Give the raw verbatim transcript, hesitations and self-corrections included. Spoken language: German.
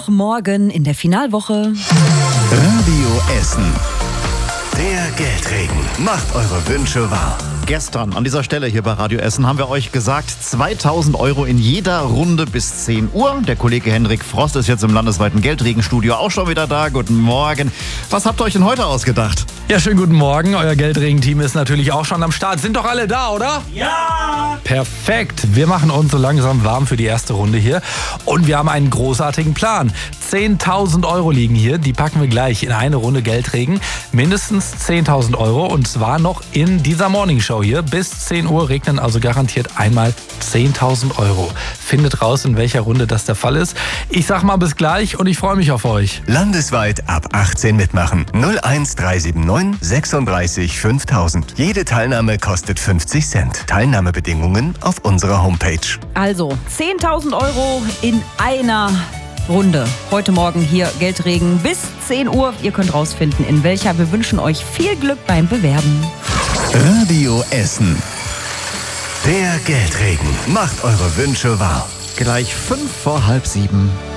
Mittwochmorgen in der Finalwoche. Radio Essen. Der Geldregen macht eure Wünsche wahr. Gestern an dieser Stelle hier bei Radio Essen haben wir euch gesagt, zweitausend Euro in jeder Runde bis zehn Uhr. Der Kollege Hendrik Frost ist jetzt im landesweiten Geldregenstudio auch schon wieder da. Guten Morgen. Was habt ihr euch denn heute ausgedacht? Ja, schönen guten Morgen. Euer Geldregen-Team ist natürlich auch schon am Start. Sind doch alle da, oder? Ja! Perfekt. Wir machen uns so langsam warm für die erste Runde hier. Und wir haben einen großartigen Plan. zehntausend Euro liegen hier. Die packen wir gleich in eine Runde Geldregen. Mindestens zehntausend Euro. Und zwar noch in dieser Morningshow hier. Bis zehn Uhr regnen also garantiert einmal zehntausend Euro. Findet raus, in welcher Runde das der Fall ist. Ich sag mal bis gleich und ich freue mich auf euch. Landesweit ab achtzehn mitmachen. null eins drei sieben neun sechsunddreißig fünftausend. Jede Teilnahme kostet fünfzig Cent. Teilnahmebedingungen auf unserer Homepage. Also zehntausend Euro in einer Runde. Heute Morgen hier Geldregen bis zehn Uhr. Ihr könnt rausfinden, in welcher. Wir wünschen euch viel Glück beim Bewerben. Radio Essen. Der Geldregen macht eure Wünsche wahr. Gleich fünf vor halb sieben.